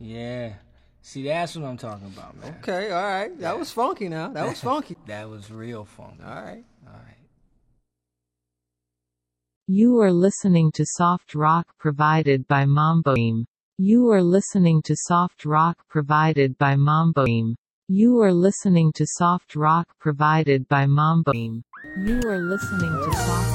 Yeah. See, that's what I'm talking about, man. Okay, all right. That was funky now. That was funky. That was real funky. All right. All right. You are listening to soft rock provided by Mamboim. You are listening to soft rock provided by Mamboim. You are listening to soft rock provided by Mamboim. You are listening to soft